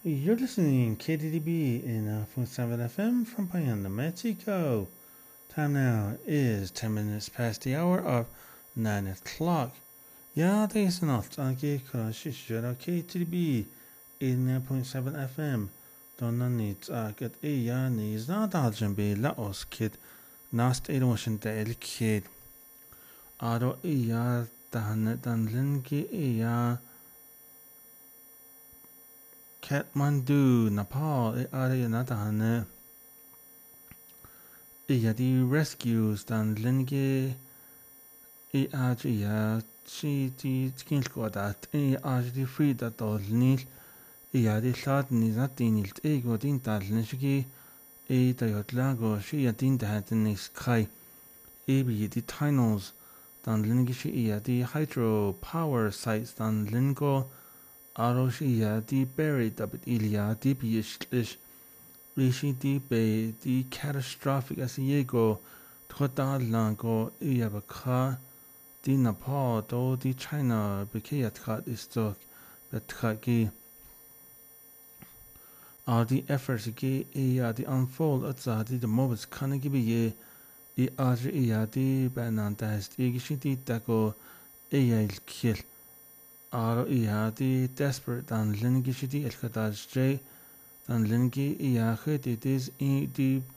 You're listening KDDB in 107 FM from Payanda, Mexico. Time now is 10 minutes past the hour of 9 o'clock. Ja, det är något. Anke Kurashishara KTB in 9.7 FM. Donna needs get a ya needs not aljan la os kid. Nast emotion del kid. Aro ya dan linki ya Kathmandu, Nepal, are na dan the rescues dan linge ya she the skin that the free that all nil the thought ni that nil ego din tal nishiki the yotlago she din that nis kai be the tunnels dan linge she the hydro power sites dan lingo aro she the buried up ilia deep ish Rishi be the catastrophic as yego Tota lango Iyabaka di Nepal do di China bekayat kat istok betkaki are the efforts gi the unfold at the moments can give ye the adri the banantas igishiti tako il kill are the desperate and lingishiti el kataj j and lingi it is in the